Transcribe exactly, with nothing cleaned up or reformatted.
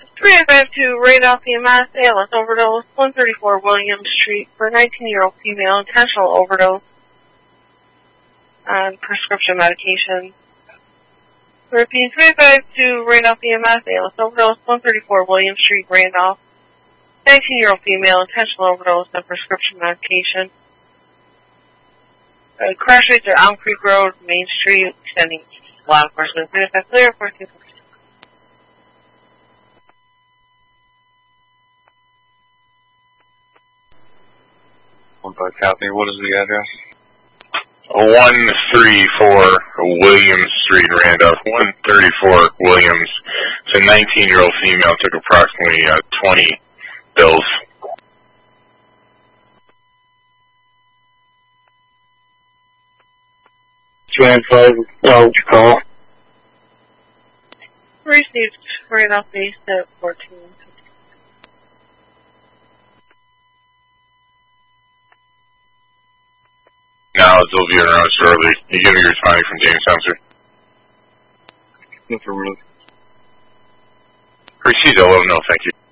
three five two Randolph E M S, A L S overdose, one thirty-four Williams Street for a nineteen-year-old female, intentional overdose on prescription medication. Repeat, three five two Randolph E M S, A L S overdose, one thirty-four Williams Street, Randolph, nineteen-year-old female, intentional overdose on prescription medication. Uh, crash rates are Elm Creek Road, Main Street, extending law enforcement. three five clear, fourteen. One five copy. What is the address? one thirty-four Williams Street, Randolph. one thirty-four Williams. It's a nineteen-year-old female. Took approximately uh, twenty pills. two nine five, uh, what'd you call? Received Randolph base at fourteen. No, it'll be around shortly. You give me your responding from Jamestown, sir. No, for real. Received, I'll let him know. Thank you.